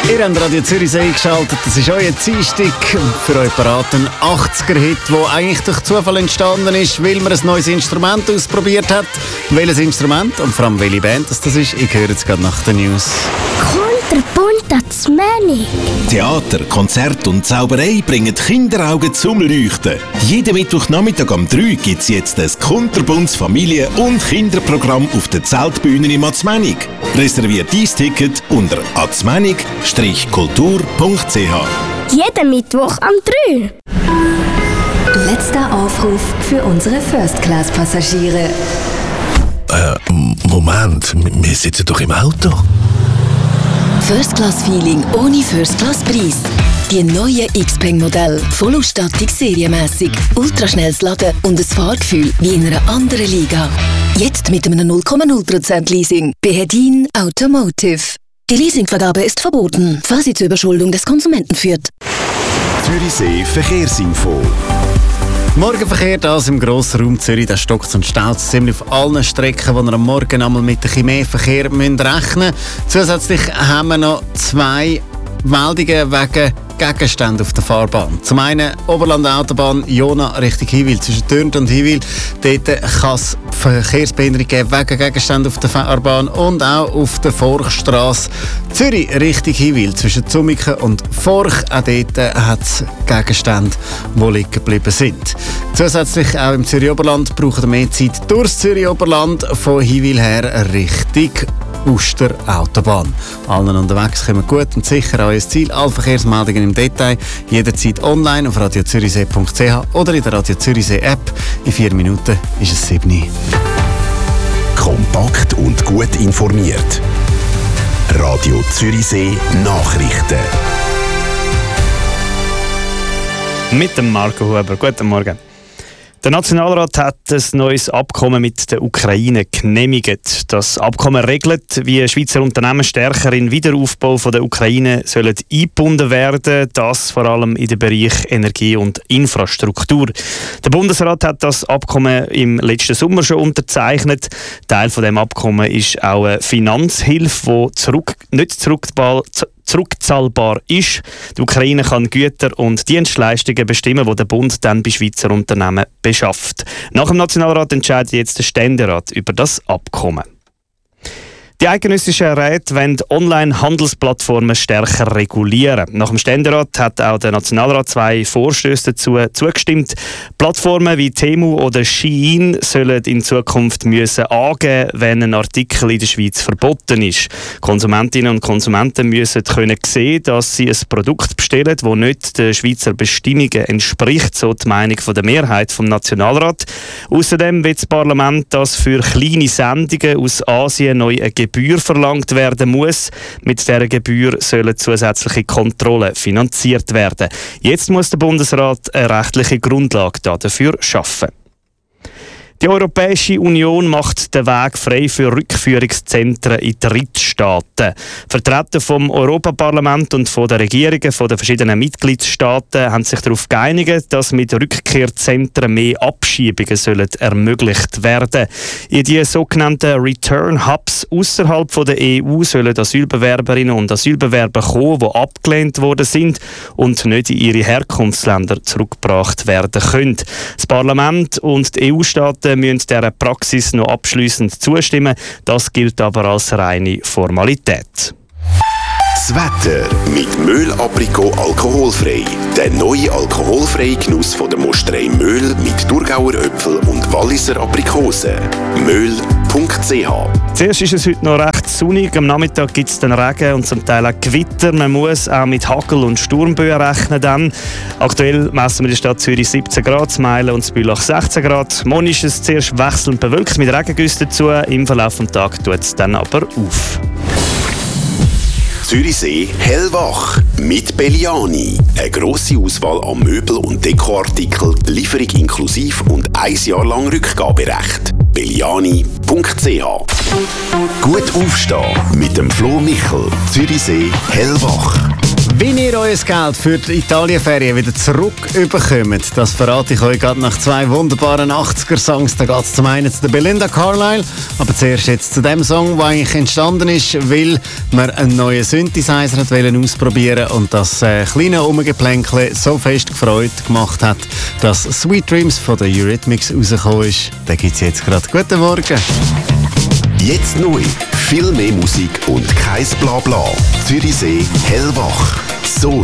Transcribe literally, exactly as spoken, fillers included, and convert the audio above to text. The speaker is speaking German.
Ihr habt Radio Zürichsee eingeschaltet. Das ist euer Dienstag für euch paraten achtziger-Hit, der eigentlich durch Zufall entstanden ist, weil man ein neues Instrument ausprobiert hat. Welches Instrument und vor allem welche Band das ist, ich höre jetzt gerade nach den News. Kunterbunt az Mäni. Theater, Konzert und Zauberei bringen Kinderaugen zum Leuchten. Jeden Mittwochnachmittag um drei gibt es jetzt ein kunterbuntes Familien- und Kinderprogramm auf der Zeltbühne in Azmenig. Reserviert dein Ticket unter azmenig kultur punkt c h. Jeden Mittwoch am drei. Letzter Aufruf für unsere First-Class-Passagiere. Äh, Moment, wir sitzen doch im Auto. First-Class-Feeling ohne First-Class-Preis. Die neuen Xpeng-Modelle, Vollausstattung serienmässig, ultraschnelles Laden und ein Fahrgefühl wie in einer anderen Liga. Jetzt mit einem null Komma null Prozent Leasing bei Hedin Automotive. Die Leasingvergabe ist verboten, falls sie zur Überschuldung des Konsumenten führt. Zürichsee Verkehrsinfo. Morgenverkehr, das im grossen Raum Zürich, der stockt und staut ziemlich auf allen Strecken, wo wir am Morgen einmal mit dem mehr Verkehr rechnen müssen. Zusätzlich haben wir noch zwei Meldungen wegen Gegenstände auf der Fahrbahn. Zum einen Oberland-Autobahn Jona Richtung Hiwil. Zwischen Thürn und Hiwil dort kann es Verkehrsbehinderung geben wegen Gegenständen auf der Fahrbahn und auch auf der Forchstrasse Zürich Richtung Hiwil. Zwischen Zummiken und Forch, auch dort hat es Gegenstände, die liegen geblieben sind. Zusätzlich auch im Zürich-Oberland braucht ihr mehr Zeit durchs Zürich-Oberland von Hiwil her Richtung Uster Autobahn. Allen unterwegs kommen gut und sicher an euer Ziel. Alle Verkehrsmeldungen im Detail jederzeit online auf radio zürichsee punkt c h oder in der Radio Zürichsee App. In vier Minuten ist es sieben. Kompakt und gut informiert. Radio Zürichsee Nachrichten. Mit dem Marco Huber. Guten Morgen. Der Nationalrat hat ein neues Abkommen mit der Ukraine genehmigt. Das Abkommen regelt, wie Schweizer Unternehmen stärker in den Wiederaufbau von der Ukraine sollen eingebunden werden, das vor allem in den Bereich Energie und Infrastruktur. Der Bundesrat hat das Abkommen im letzten Sommer schon unterzeichnet. Teil von dem Abkommen ist auch eine Finanzhilfe, die zurück, nicht zurückzahlbar zurückzahlbar ist. Die Ukraine kann Güter und Dienstleistungen bestimmen, die der Bund dann bei Schweizer Unternehmen beschafft. Nach dem Nationalrat entscheidet jetzt der Ständerat über das Abkommen. Die eidgenössischen Räte wollen Online-Handelsplattformen stärker regulieren. Nach dem Ständerat hat auch der Nationalrat zwei Vorstöße dazu zugestimmt. Plattformen wie Temu oder Shein sollen in Zukunft müssen angeben, wenn ein Artikel in der Schweiz verboten ist. Konsumentinnen und Konsumenten müssen können sehen, dass sie ein Produkt bestellen, das nicht den Schweizer Bestimmungen entspricht, so die Meinung der Mehrheit vom Nationalrat. Außerdem will das Parlament, dass für kleine Sendungen aus Asien neu eine Gebühr verlangt werden muss. Mit dieser Gebühr sollen zusätzliche Kontrollen finanziert werden. Jetzt muss der Bundesrat eine rechtliche Grundlage dafür schaffen. Die Europäische Union macht den Weg frei für Rückführungszentren in Drittstaaten. Vertreter vom Europaparlament und von den Regierungen der verschiedenen Mitgliedstaaten haben sich darauf geeinigt, dass mit Rückkehrzentren mehr Abschiebungen sollen ermöglicht werden. In die sogenannten Return Hubs außerhalb der E U sollen Asylbewerberinnen und Asylbewerber kommen, die abgelehnt worden sind und nicht in ihre Herkunftsländer zurückgebracht werden können. Das Parlament und die E U-Staaten müssen dieser Praxis noch abschliessend zustimmen. Das gilt aber als reine Formalität. Das Wetter mit Möhl Aprikot alkoholfrei. Der neue alkoholfreie Genuss von der Mosterei Möhl mit Thurgauer Äpfel und Walliser Aprikosen. möhl punkt c h. Zuerst ist es heute noch recht sonnig. Am Nachmittag gibt es dann Regen und zum Teil auch Gewitter. Man muss auch mit Hagel und Sturmböen rechnen. Dann. Aktuell messen wir in der Stadt Zürich siebzehn Grad, Meilen und Bülach sechzehn Grad. Morgen ist es zuerst wechselnd bewölkt mit Regengüssen dazu. Im Verlauf des Tages tut es dann aber auf. Zürichsee hellwach mit Belliani. Eine grosse Auswahl an Möbel- und Dekoartikeln, Lieferung inklusiv und ein Jahr lang Rückgaberecht. belliani punkt c h. Gut aufstehen mit dem Flo Michel. Zürichsee hellwach. Wie ihr euer Geld für die Italienferien wieder zurückbekommt, das verrate ich euch gerade nach zwei wunderbaren achtziger-Songs. Da geht es zum einen zu der Belinda Carlisle, aber zuerst jetzt zu dem Song, der eigentlich entstanden ist, weil man einen neuen Synthesizer hat wollen ausprobieren und das äh, kleine Umgeplänkle so fest gefreut gemacht hat, dass Sweet Dreams von der Eurythmics rausgekommen ist. Da gibt es jetzt gerade. Guten Morgen. Jetzt neu. Viel mehr Musik und kein Blabla. Zürichsee hellwach. So